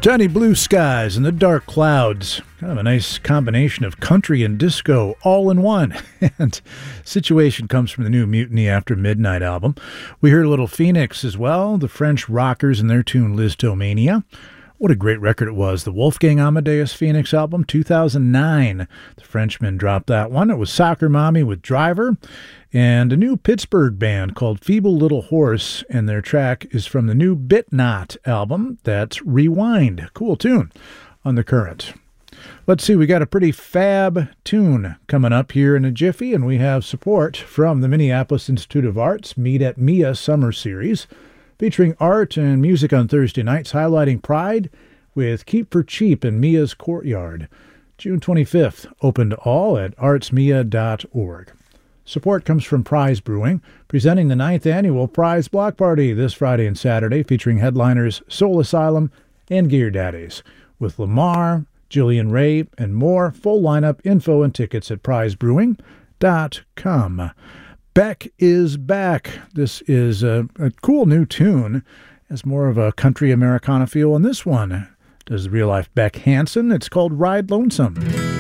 Tiny blue skies and the dark clouds. Kind of a nice combination of country and disco all in one. And Situation comes from the new Mutiny After Midnight album. We heard Little Phoenix as well, the French rockers and their tune Listomania. What a great record it was. The Wolfgang Amadeus Phoenix album, 2009. The Frenchmen dropped that one. It was Soccer Mommy with Driver. And a new Pittsburgh band called Feeble Little Horse, and their track is from the new Bit Not album. That's Rewind. Cool tune on The Current. Let's see, we got a pretty fab tune coming up here in a jiffy, and we have support from the Minneapolis Institute of Arts Meet at Mia Summer Series, featuring art and music on Thursday nights, highlighting Pride with Keep for Cheap in Mia's Courtyard. June 25th, open to all at artsmia.org. Support comes from Prize Brewing, presenting the 9th Annual Prize Block Party this Friday and Saturday, featuring headliners Soul Asylum and Gear Daddies, with Lamar, Jillian Ray, and more. Full lineup, info, and tickets at prizebrewing.com. Beck is back. This is a cool new tune. Has more of a country Americana feel, and this one does the real-life Beck Hansen. It's called Ride Lonesome.